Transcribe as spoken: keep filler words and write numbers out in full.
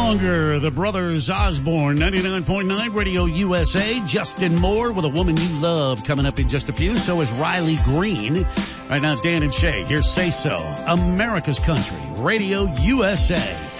Longer, the Brothers Osborne, ninety-nine point nine Radio U S A. Justin Moore with A Woman You Love coming up in just a few. So is Riley Green. Right now, Dan and Shay, here's Say So. America's Country, Radio U S A.